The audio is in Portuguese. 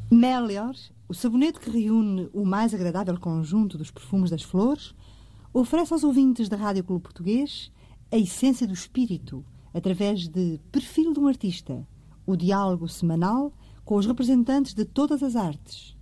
Melior, o sabonete que reúne o mais agradável conjunto dos perfumes das flores, oferece aos ouvintes da Rádio Clube Português a essência do espírito, através de Perfil de um Artista, o diálogo semanal com os representantes de todas as artes.